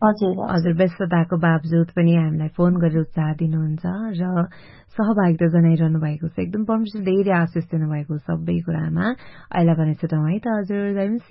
हजुर व्यस्तताको बावजुद पनि हामीलाई फोन गरेर उत्साह दिनुहुन्छ र सहभागिता जनाइरहनु भएको छ। एकदम परमेश्वर धेरै आशिष दिनुभएको सबै कुरामा। अहिले भने छुटौँ है त हजुर।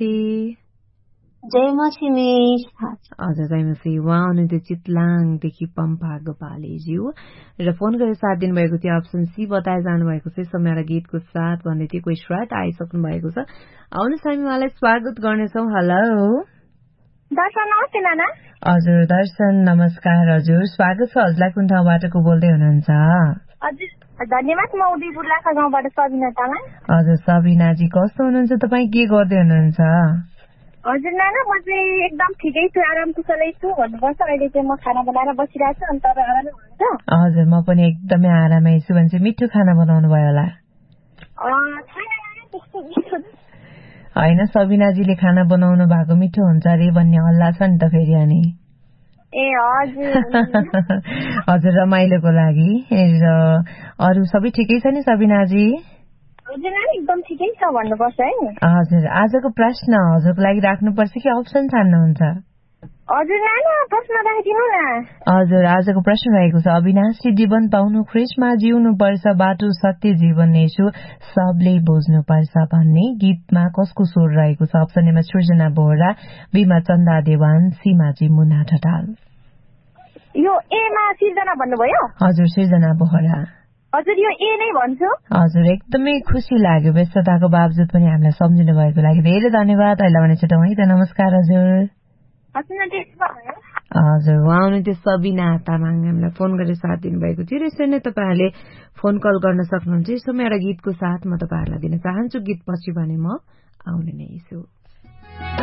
हजुर जयमसी उहाँ हुनुहुन्थ्यो चितलाङदेखि पम्फा गोपालेज्यू र फोन गरेर साथ दिनुभएको थियो। अप्सन सी बताए जानुभएको छ समय र गीतको साथ भन्दै थियो। कोही श्रोता आइसक्नु भएको छ, आउनुहोस् हामी उहाँलाई स्वागत गर्नेछौँ। हेलो दर्शन, नमस्ते नाना। हजुर दर्शन नमस्कार हजुर, स्वागत छ। हजुरलाई कुन ठाउँबाट को बोल्दै हुनुहुन्छ? हजुर धन्यवाद, म उदयपुर लाखा गाउँबाट सबिना तामाङ। हजुर सबिनाजी कस्तो हुनुहुन्छ तपाईँ, के गर्दै हुनुहुन्छ? हजुर नाना म चाहिँ एकदम ठिकै छु, आराम कुशलै छु भन्नुपर्छ। अहिले चाहिँ म खाना बनाएर बसिरहेको छु, अनि तपाईँ आरामै हुनुहुन्छ? हजुर म पनि एकदमै आरामै छु। भने चाहिँ मिठो खाना बनाउनु भयो होला? होइन सबिनाजीले खाना बनाउनु भएको मिठो हुन्छ अरे भन्ने हल्ला छ नि त फेरि अनि। ए हजुर हजुर रमाइलोको लागि। र अरू सबै ठिकै छ नि सबिनाजी? हजुर नानी एकदम ठिकै छ भन्नुपर्छ है। हजुर आजको प्रश्न हजुरको लागि राख्नुपर्छ कि अप्सन छान्नुहुन्छ? हजुर नाना प्रश्न राखिदिनु न। हजुर आजको प्रश्न रहेको छ, अविनाशी जीवन पाउनु ख्रीष्टमा जिउनु पर्छ, बाटो सत्य जीवन नेछु सबले बुझ्नु पर्छ भन्ने गीतमा कसको स्वर रहेको छ? अप्सन एमा सृजना बोहरा, बीमा चन्दा देवान, सीमाजी मुना ठटाल। यो एमा सृजना भन्नुभयो? हजुर सृजना बोहरा। हजुर यो ए नै भन्छु। हजुर एकदमै खुसी लाग्यो, व्यस्तताको बावजुद पनि हामीलाई सम्झिनु भएको लागि धेरै धन्यवाद। अहिले भने छुटौँ है त, नमस्कार हजुर। हजुर उहाँ हुनुहुन्थ्यो सबिना तामाङ, हामीलाई फोन गरेर साथ दिनुभएको थियो। र यसरी नै तपाईँहरूले फोन कल गर्न सक्नुहुन्छ। समय र गीतको साथ म तपाईँहरूलाई दिन चाहन्छु। गीत पछि भने म आउने नै छु।